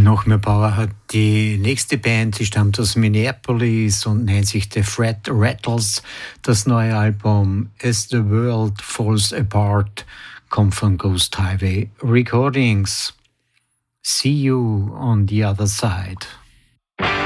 Noch mehr Power hat die nächste Band, sie stammt aus Minneapolis und nennt sich The Fred Rattles. Das neue Album As the World Falls Apart kommt von Ghost Highway Recordings. See you on the other side.